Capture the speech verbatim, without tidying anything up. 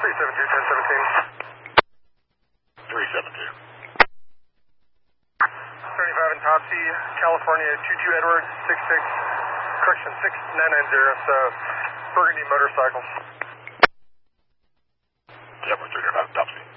three seven two, ten seventeen. three seven two. thirty-five in Topsy, California, two two Edward, six six, correction, six nine nine zero, so Burgundy motorcycle. Edward, three five Topsy.